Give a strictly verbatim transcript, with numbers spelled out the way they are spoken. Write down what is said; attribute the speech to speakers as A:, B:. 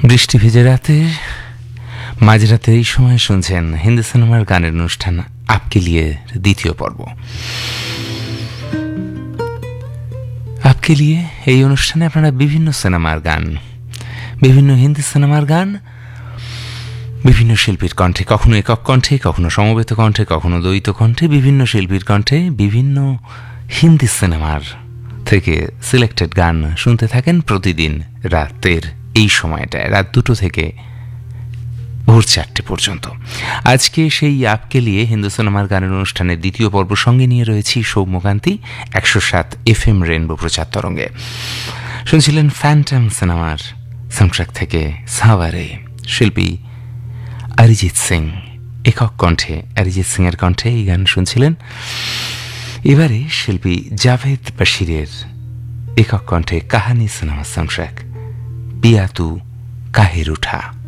A: বৃষ্টি ভেজে রাতে মাঝরাতে এই সময় শুনছেন হিন্দি সিনেমার গানের অনুষ্ঠান আপকে লিয়ে দ্বিতীয় পর্ব। আপকে লিয়ে এই অনুষ্ঠানে আপনারা বিভিন্ন সিনেমার গান, বিভিন্ন হিন্দি সিনেমার গান, বিভিন্ন শিল্পীর কণ্ঠে, কখনো একক কণ্ঠে, কখনো সমবেত কণ্ঠে, কখনো দ্বৈত কণ্ঠে, বিভিন্ন শিল্পীর কণ্ঠে বিভিন্ন হিন্দি সিনেমার থেকে সিলেক্টেড গান শুনতে থাকেন প্রতিদিন রাতের এই সময়টায়, রাত দুটো থেকে ভোর চারটে পর্যন্ত। আজকে সেই আপকে লিয়ে হিন্দু সিনেমার গানের অনুষ্ঠানের দ্বিতীয় পর্ব সঙ্গে নিয়ে রয়েছি সৌম্যকান্তি একশো সাত এফ এম রেনবো প্রচার তরঙ্গে। শুনছিলেন ফ্যান্টম সিনেমার সাউন্ডট্র্যাক থেকে সাওয়ারে, শিল্পী অরিজিৎ সিং, একক কণ্ঠে অরিজিৎ সিং এর কণ্ঠে এই গান শুনছিলেন। এবারে শিল্পী জাভেদ বশিরের একক কণ্ঠে কাহানি সিনেমার সাউন্ডট্র্যাক পিয়া তু কাহে রুঠা।